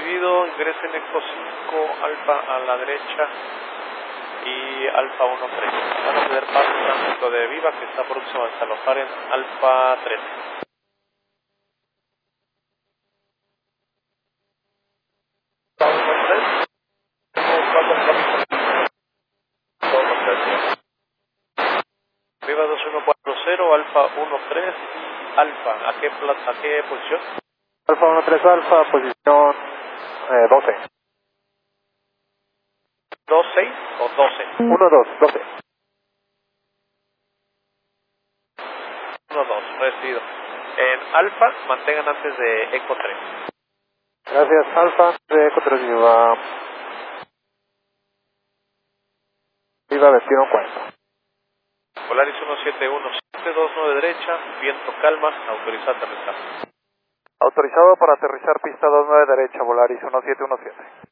recibido, ingresen Eco 5, Alfa a la derecha y Alfa 13. Van a ceder paso tránsito de Viva que está próximo a desalojar en Alfa 13. Viva 2140, Alfa 13, Alfa, ¿a qué posición? Alfa 13 Alfa, posición 12. 2-6 o 12. 12. 1-2, recibido. En Alfa, mantengan antes de Eco 3. Gracias, Alfa, de Eco 3 Viva. Viva 2140. Polaris 171, 729 derecha, viento calma, autorizado aterrizar. Autorizado para aterrizar pista 29 derecha, Volaris 1717.